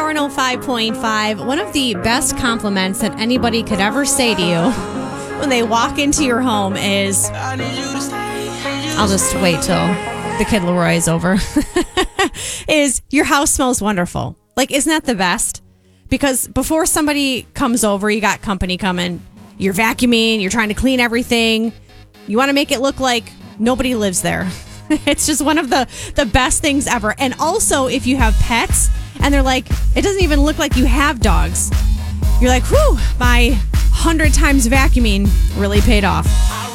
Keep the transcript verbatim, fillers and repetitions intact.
one oh five point five. One of the best compliments that anybody could ever say to you when they walk into your home is, I'll just wait till the Kid Leroy is over, is your house smells wonderful. Like, isn't that the best? Because before somebody comes over, you got company coming, you're vacuuming, you're trying to clean everything. You want to make it look like nobody lives there. It's just one of the, the best things ever. And also, if you have pets and they're like, it doesn't even look like you have dogs. You're like, whew, my hundred times vacuuming really paid off.